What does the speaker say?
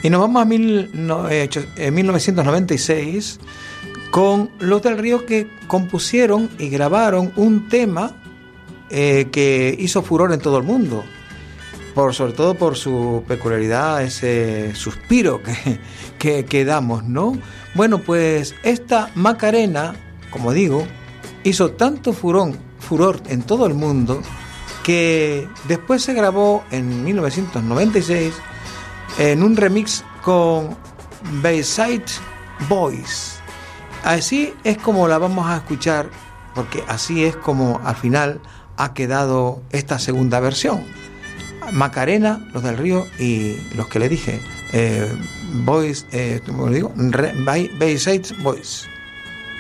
Y nos vamos a 1996 con Los del Río, que compusieron y grabaron un tema que hizo furor en todo el mundo, sobre todo por su peculiaridad, ese suspiro que damos, ¿no? Bueno, pues esta Macarena, como digo, hizo tanto furor en todo el mundo que después se grabó en 1996 en un remix con Bayside Boys. Así es como la vamos a escuchar, porque así es como al final ha quedado esta segunda versión. Macarena, Los del Río y los que le dije, Boys, ¿cómo le digo? Bayside Boys.